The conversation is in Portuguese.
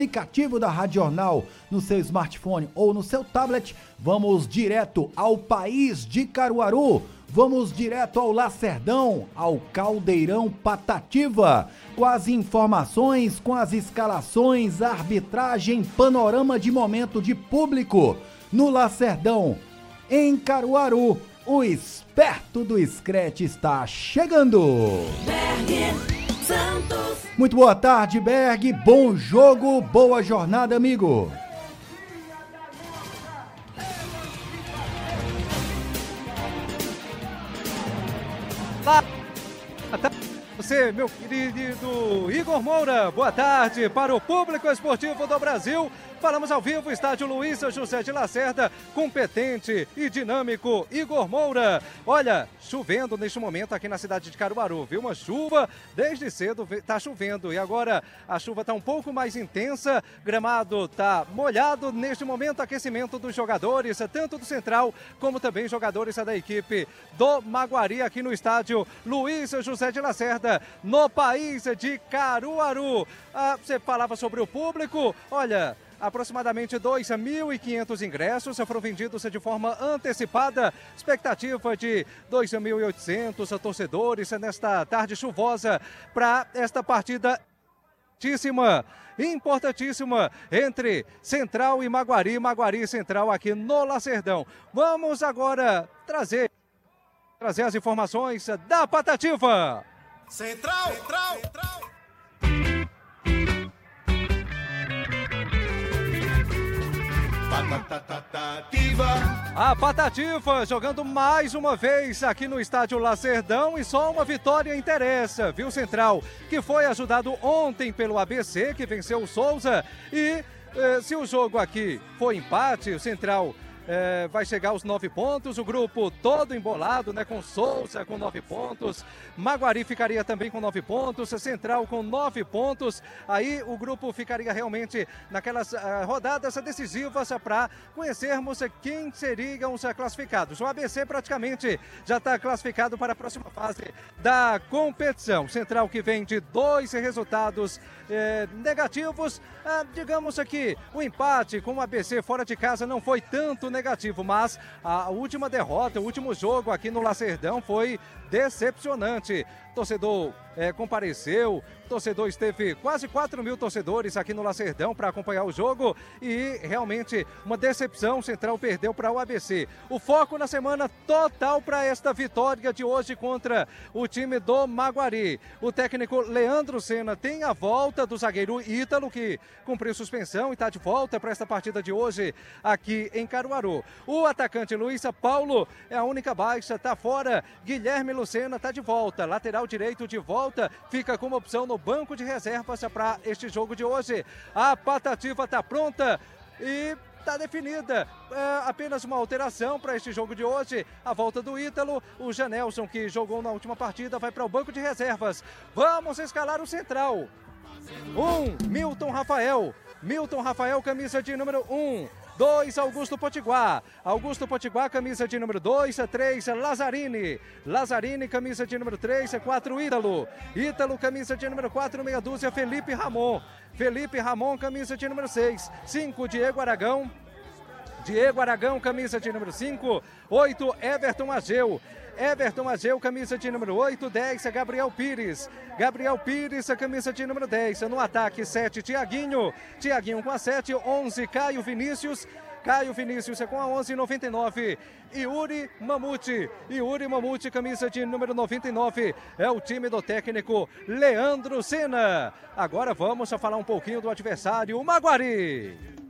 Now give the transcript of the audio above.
aplicativo da Rádio Jornal no seu smartphone ou no seu tablet. Vamos direto ao país de Caruaru. Vamos direto ao Lacerdão, ao Caldeirão Patativa, com as informações, com as escalações, arbitragem, panorama de momento de público. No Lacerdão, em Caruaru, o esperto do Screte está chegando. Muito boa tarde, Berg. Bom jogo, boa jornada, amigo. Você, meu querido Igor Moura, boa tarde para o público esportivo do Brasil. Falamos ao vivo, estádio Luiz José de Lacerda, competente e dinâmico Igor Moura. Olha, chovendo neste momento aqui na cidade de Caruaru, viu? Uma chuva, desde cedo tá chovendo e agora a chuva tá um pouco mais intensa, gramado tá molhado neste momento, aquecimento dos jogadores, tanto do Central como também jogadores da equipe do Maguari aqui no estádio Luiz José de Lacerda, no país de Caruaru. Você falava sobre o público, olha, aproximadamente 2.500 ingressos foram vendidos de forma antecipada. Expectativa de 2.800 torcedores nesta tarde chuvosa para esta partida importantíssima entre Central e Maguari. Maguari e Central aqui no Lacerdão. Vamos agora trazer as informações da Patativa. Central. A Patativa jogando mais uma vez aqui no estádio Lacerdão e só uma vitória interessa, viu, Central? Que foi ajudado ontem pelo ABC, que venceu o Souza, e se o jogo aqui for empate, o Central vai chegar aos 9 pontos, o grupo todo embolado, né, com Souza com 9 pontos, Maguari ficaria também com 9 pontos, Central com 9 pontos, aí o grupo ficaria realmente naquelas rodadas decisivas para conhecermos quem seriam os classificados. O ABC praticamente já está classificado para a próxima fase da competição. Central que vem de 2 resultados negativos, digamos aqui, o empate com o ABC fora de casa não foi tanto negativo, mas a última derrota, o último jogo aqui no Lacerdão foi decepcionante. Torcedor compareceu, torcedor esteve quase 4.000 torcedores aqui no Lacerdão para acompanhar o jogo e realmente uma decepção. O Central perdeu para o ABC. O foco na semana total para esta vitória de hoje contra o time do Maguari. O técnico Leandro Senna tem a volta do zagueiro Ítalo, que cumpriu suspensão e está de volta para esta partida de hoje aqui em Caruaru. O atacante Luiz Paulo é a única baixa, está fora. Guilherme Lucena está de volta. Lateral direito de volta, fica como opção no banco de reservas para este jogo de hoje. A Patativa está pronta e está definida. Apenas uma alteração para este jogo de hoje. A volta do Ítalo, o Janelson, que jogou na última partida, vai para o banco de reservas. Vamos escalar o Central. Milton Rafael, camisa de número 1. 2, Augusto Potiguar, camisa de número 2, 3, Lazzarini, camisa de número 3, 4, Ítalo, camisa de número 4, meia dúzia, Felipe Ramon, camisa de número 6, 5, Diego Aragão, camisa de número 5, 8, Everton Ageu, camisa de número 8, 10, Gabriel Pires, camisa de número 10, no ataque 7, Tiaguinho com a 7, 11, Caio Vinícius com a 11, 99, Yuri Mamute, camisa de número 99, é o time do técnico Leandro Senna. Agora vamos falar um pouquinho do adversário, o Maguari.